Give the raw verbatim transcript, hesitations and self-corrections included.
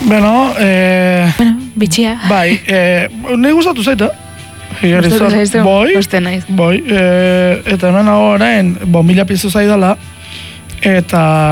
Bueno, eh... Bueno, bitxia. Bai, eh... Nei gustatu zaita. Gustatu zaizu? Boi, Uste naiz. boi, eh... Eta hemen hau orain, bo, mila pizu zaidala. Eta...